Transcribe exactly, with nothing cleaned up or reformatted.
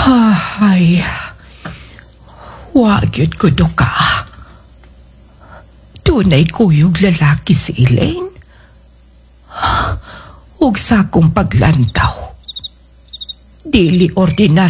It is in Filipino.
Ay, wagyod ko do ka. Tunay kuyog lalaki si Elaine. Ug sa akong paglantaw. Dili ordinaryo